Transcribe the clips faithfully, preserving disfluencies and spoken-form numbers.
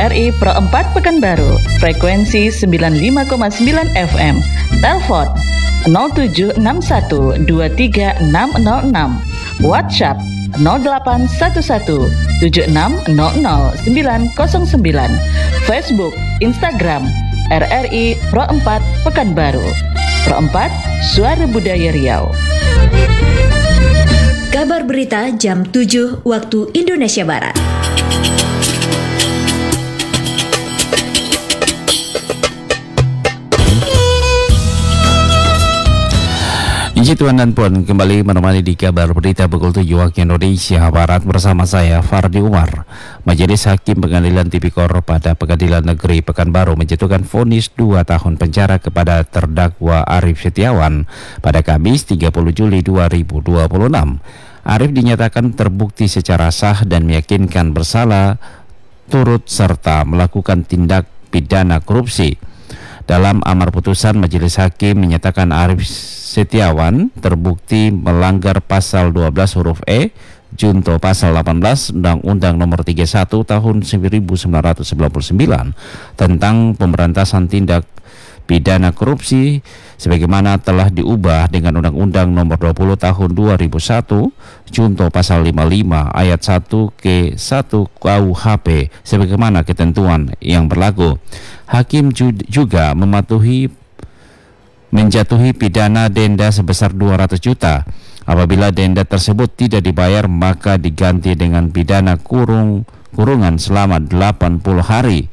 R I Pro empat Pekanbaru, frekuensi sembilan puluh lima koma sembilan F M. Telepon nol tujuh enam satu dua tiga enam nol enam. WhatsApp nol delapan satu satu tujuh enam nol nol sembilan nol sembilan. Facebook, Instagram R R I Pro empat Pekanbaru. Pro empat, Suara Budaya Riau. Kabar berita jam tujuh waktu Indonesia Barat. Iji Tuan dan Puan, kembali menemani di kabar berita pukul tujuh waktu Indonesia Barat bersama saya Fardi Umar. Majelis Hakim Pengadilan Tipikor pada Pengadilan Negeri Pekanbaru menjatuhkan vonis dua tahun penjara kepada terdakwa Arief Setiawan pada Kamis tiga puluh Juli dua ribu dua puluh enam. Arief dinyatakan terbukti secara sah dan meyakinkan bersalah turut serta melakukan tindak pidana korupsi. Dalam amar putusan, Majelis Hakim menyatakan Arief Setiawan terbukti melanggar pasal dua belas huruf E junto pasal delapan belas Undang-Undang Nomor tiga puluh satu Tahun seribu sembilan ratus sembilan puluh sembilan tentang pemberantasan tindak pidana korupsi sebagaimana telah diubah dengan Undang-Undang Nomor dua puluh Tahun dua ribu satu junto pasal lima puluh lima ayat satu K satu K U H P sebagaimana ketentuan yang berlaku. Hakim juga mematuhi menjatuhi pidana denda sebesar dua ratus juta. Apabila denda tersebut tidak dibayar, maka diganti dengan pidana kurung kurungan selama delapan puluh hari.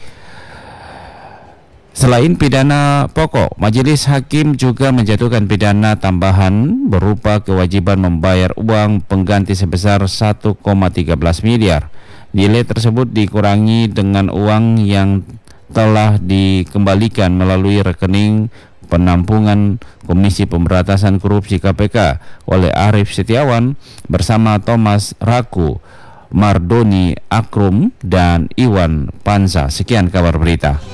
Selain pidana pokok, Majelis Hakim juga menjatuhkan pidana tambahan berupa kewajiban membayar uang pengganti sebesar satu koma tiga belas miliar. Nilai tersebut dikurangi dengan uang yang telah dikembalikan melalui rekening penampungan Komisi Pemberantasan Korupsi K P K oleh Arief Setiawan bersama Thomas Raku, Mardoni Akrum, dan Iwan Pansa. Sekian kabar berita.